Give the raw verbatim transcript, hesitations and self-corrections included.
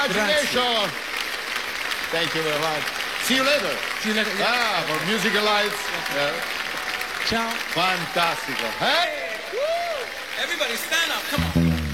Congratulations. Grazie. Thank you very much. See you later. See you later. Ah, for Musical Lights. Yeah. Ciao. Fantastico. Eh? Everybody stand up, come on.